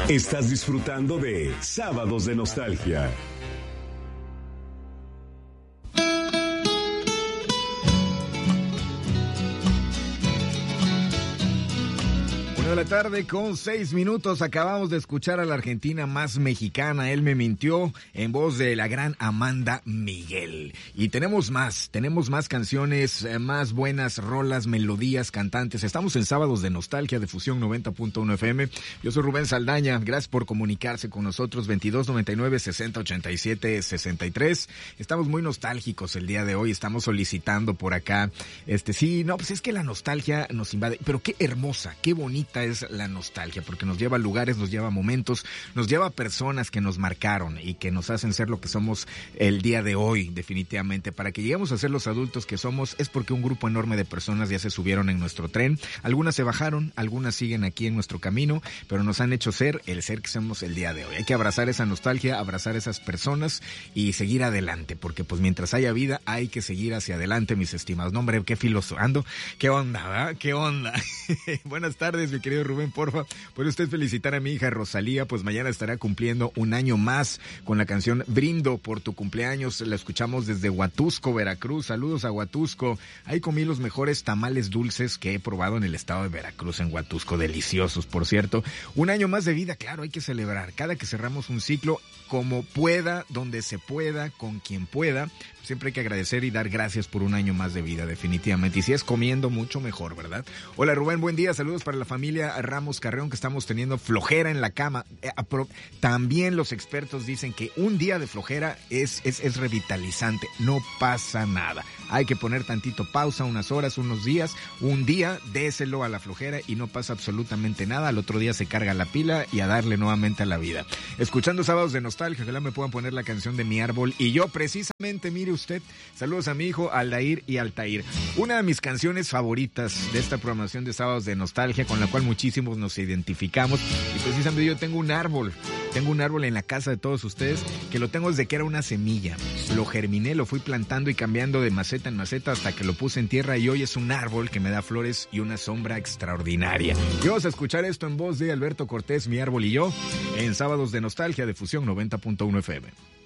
Estás disfrutando de Sábados de Nostalgia. De la tarde con 6 minutos. Acabamos de escuchar a la argentina más mexicana, Él me mintió, en voz de la gran Amanda Miguel. Y tenemos más canciones, más buenas rolas, melodías, cantantes. Estamos en Sábados de Nostalgia de Fusión 90.1 FM. Yo soy Rubén Saldaña, gracias por comunicarse con nosotros, 2299-6087-63. Estamos muy nostálgicos el día de hoy, estamos solicitando por acá, pues es que la nostalgia nos invade, pero qué hermosa, qué bonita es la nostalgia, porque nos lleva a lugares, nos lleva a momentos, nos lleva a personas que nos marcaron y que nos hacen ser lo que somos el día de hoy, definitivamente. Para que lleguemos a ser los adultos que somos, es porque un grupo enorme de personas ya se subieron en nuestro tren. Algunas se bajaron, algunas siguen aquí en nuestro camino, pero nos han hecho ser el ser que somos el día de hoy. Hay que abrazar esa nostalgia, abrazar esas personas y seguir adelante, porque pues mientras haya vida, hay que seguir hacia adelante, mis estimados. No, hombre, qué filosofando, qué onda, ¿verdad? Qué onda. Buenas tardes, mi querido Rubén, porfa, ¿puede usted felicitar a mi hija Rosalía? Pues mañana estará cumpliendo un año más con la canción Brindo por tu cumpleaños. La escuchamos desde Huatusco, Veracruz. Saludos a Huatusco. Ahí comí los mejores tamales dulces que he probado en el estado de Veracruz, en Huatusco. Deliciosos, por cierto. Un año más de vida, claro, hay que celebrar. Cada que cerramos un ciclo, como pueda, donde se pueda, con quien pueda, siempre hay que agradecer y dar gracias por un año más de vida, definitivamente. Y si es comiendo, mucho mejor, ¿verdad? Hola, Rubén, buen día. Saludos para la familia Ramos Carreón, que estamos teniendo flojera en la cama. También los expertos dicen que un día de flojera es revitalizante. No pasa nada. Hay que poner tantito pausa, unas horas, unos días. Un día, déselo a la flojera y no pasa absolutamente nada. Al otro día se carga la pila y a darle nuevamente a la vida. Escuchando Sábados de Nostalgia, ojalá me puedan poner la canción de Mi Árbol. Y yo, precisamente, mire usted, saludos a mi hijo Aldair y Altair. Una de mis canciones favoritas de esta programación de Sábados de Nostalgia, con la cual muchísimos nos identificamos, y precisamente yo tengo un árbol en la casa de todos ustedes, que lo tengo desde que era una semilla. Lo germiné, lo fui plantando y cambiando de maceta en maceta hasta que lo puse en tierra, y hoy es un árbol que me da flores y una sombra extraordinaria. Y vamos a escuchar esto en voz de Alberto Cortés, Mi Árbol y yo, en Sábados de Nostalgia de Fusión 90.1 FM.